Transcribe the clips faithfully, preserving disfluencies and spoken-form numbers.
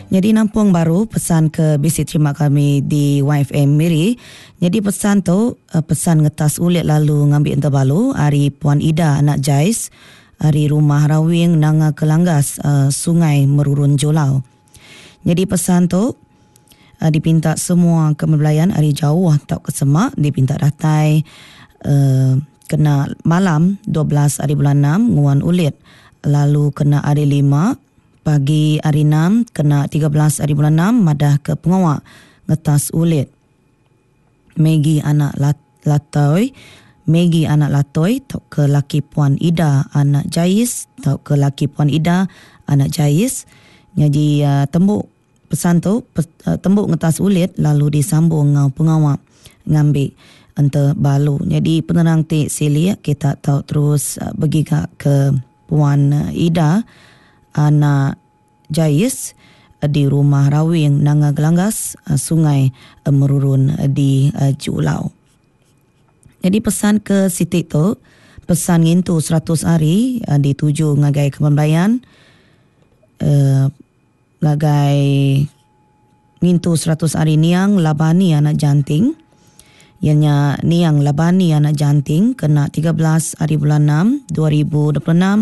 Jadi Nampung Baru pesan ke bisi terima kami di Y F M Miri. Jadi pesan tu uh, pesan ngetas ulit lalu ngambil ente balu hari Puan Ida anak Jais hari rumah Rawing Nanga Kelanggas uh, Sungai Merurun Jolau. Jadi pesan tu uh, dipinta semua kemebelayan hari jauh tak ke Semak, dipinta datai uh, kena malam dua belas hari bulan enam nguan ulit, lalu kena hari lima pagi hari enam kena tiga belas hari bulan enam madah ke pengawak ngetas ulit. Megi anak lat, Latoy, Megi anak Latoy tok ke laki Puan Ida anak Jais, tok ke laki Puan Ida anak Jais. Jadi uh, tembuk pesan tu pe, uh, tembuk ngetas ulit lalu disambung ngau pengawak ngambil ente balu. Jadi penerang tik sili kita tahu terus uh, pergi ke Puan uh, Ida anak Jais di rumah Rawing Nanga Gelanggas Sungai Merurun di Jolau. Jadi pesan ke Siti tu pesan ngintu seratus hari dituju ngagai kemembelayan uh, ngagai ngintu seratus hari niang labani anak janting. Ianya niang labani anak janting kena tiga belas hari bulan enam dua ribu dua puluh enam.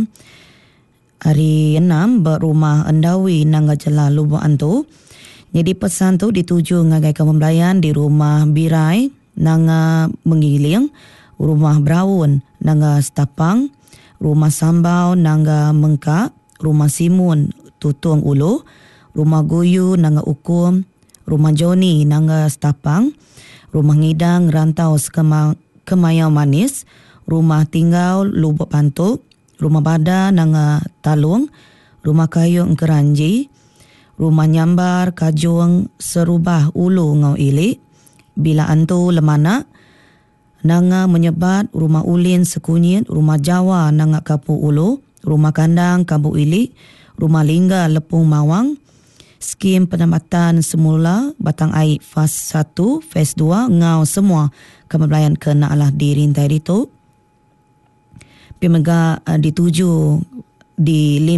Hari enam berumah Endawi Nangga Jela Lubuk Antu. Jadi pesan tu dituju ngagai kemembelayan di rumah Birai Nangga Mengiling, rumah Braun Nangga Setapang, rumah Sambau Nangga Mengkak, rumah Simun Tutung Ulu, rumah Guyu Nangga Ukum, rumah Joni Nangga Setapang, rumah Ngidang Rantau Sekema, Kemayau Manis, rumah Tinggal Lubuk Pantuk, rumah Bada Nanga Talung, rumah Kayung Keranji, rumah Nyambar Kajung Serubah Ulu Ngau Ilik, Bila Antu Lemana Nanga Menyebat, rumah Ulin Sekunyit, rumah Jawa Nanga Kapu Ulu, rumah Kandang Kabu Ilik, rumah Lingga Lepung Mawang, skim penambatan semula Batang Air Fas satu, Fas dua, ngau semua kemebelayan kena alah dirintai itu. Pemega uh, dituju di